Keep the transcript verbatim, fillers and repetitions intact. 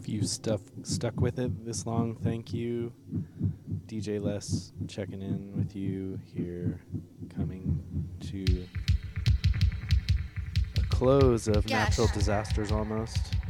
If you stuff stuck with it this long, thank you. D J Les checking in with you here, coming to a close of Yes. natural disasters almost.